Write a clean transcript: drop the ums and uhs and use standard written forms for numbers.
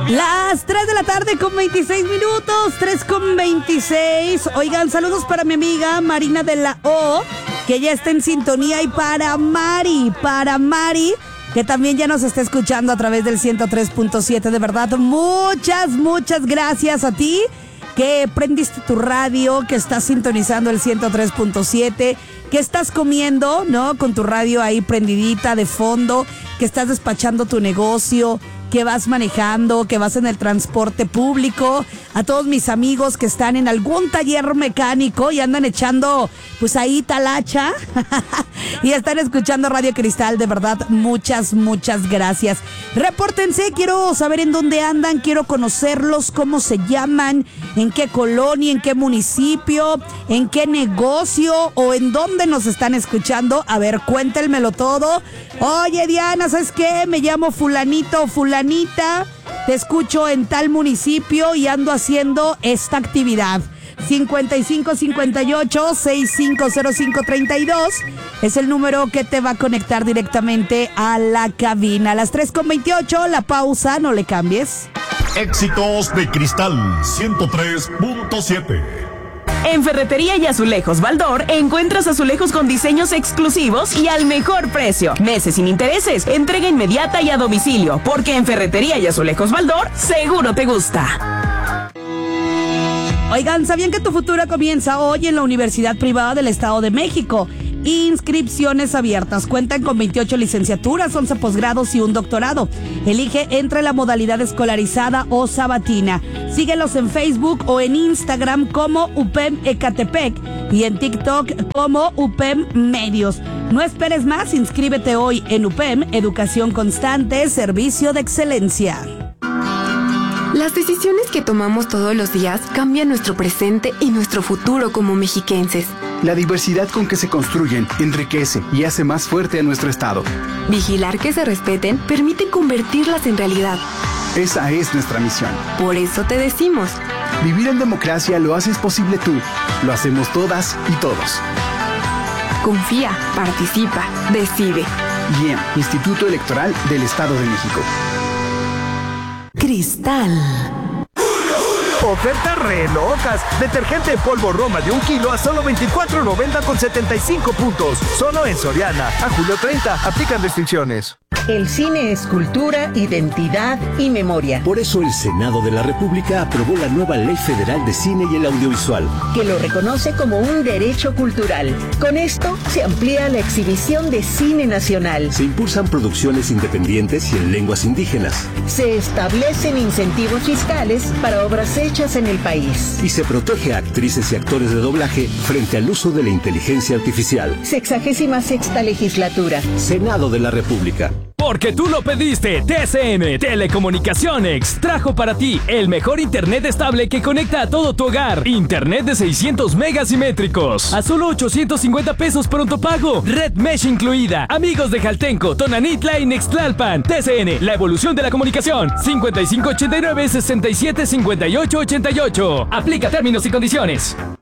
Las 3 de la tarde con 26 minutos, 3 con 26. Oigan, saludos para mi amiga Marina de la O, que ya está en sintonía, y para Mari, que también ya nos está escuchando a través del 103.7. De verdad, muchas gracias a ti, que prendiste tu radio, que estás sintonizando el 103.7, que estás comiendo, ¿no? Con tu radio ahí prendidita de fondo, que estás despachando tu negocio, que vas manejando, que vas en el transporte público, a todos mis amigos que están en algún taller mecánico y andan echando pues ahí talacha y están escuchando Radio Cristal. De verdad, muchas gracias. Repórtense, quiero saber en dónde andan, quiero conocerlos, cómo se llaman, en qué colonia, en qué municipio, en qué negocio o en dónde nos están escuchando. A ver, cuéntenmelo todo. Oye, Diana, ¿sabes qué? Me llamo fulanito o fulanita, te escucho en tal municipio y ando haciendo esta actividad. 5558-650532 es el número que te va a conectar directamente a la cabina. A las 3:28, la pausa, no le cambies. Éxitos de Cristal 103.7. En Ferretería y Azulejos Baldor encuentras azulejos con diseños exclusivos y al mejor precio. Meses sin intereses, entrega inmediata y a domicilio, porque en Ferretería y Azulejos Baldor seguro te gusta. Oigan, ¿sabían que tu futuro comienza hoy en la Universidad Privada del Estado de México? Inscripciones abiertas. Cuentan con 28 licenciaturas, 11 posgrados y un doctorado. Elige entre la modalidad escolarizada o sabatina. Síguelos en Facebook o en Instagram como UPEM Ecatepec y en TikTok como UPEM Medios. No esperes más, inscríbete hoy en UPEM, Educación Constante, Servicio de Excelencia. Las decisiones que tomamos todos los días cambian nuestro presente y nuestro futuro como mexiquenses. La diversidad con que se construyen enriquece y hace más fuerte a nuestro estado. Vigilar que se respeten permite convertirlas en realidad. Esa es nuestra misión. Por eso te decimos: vivir en democracia lo haces posible tú, lo hacemos todas y todos. Confía, participa, decide. IEM, Instituto Electoral del Estado de México. Cristal. Ofertas re locas. Detergente en polvo Roma de 1 kilo a solo $24.90 con 75 puntos. Solo en Soriana. A julio 30. Aplican restricciones. El cine es cultura, identidad y memoria. Por eso el Senado de la República aprobó la nueva Ley Federal de Cine y el Audiovisual, que lo reconoce como un derecho cultural. Con esto se amplía la exhibición de cine nacional. Se impulsan producciones independientes y en lenguas indígenas. Se establecen incentivos fiscales para obras hechas en el país. Y se protege a actrices y actores de doblaje frente al uso de la inteligencia artificial. 66ª legislatura. Senado de la República. Porque tú lo pediste, TCN Telecomunicaciones trajo para ti el mejor internet estable que conecta a todo tu hogar. Internet de 600 megas simétricos a solo 850 pesos pronto pago. Red Mesh incluida. Amigos de Jaltenco, Tonanitla y Nextlalpan. TCN, la evolución de la comunicación. 5589-675888. Aplica términos y condiciones.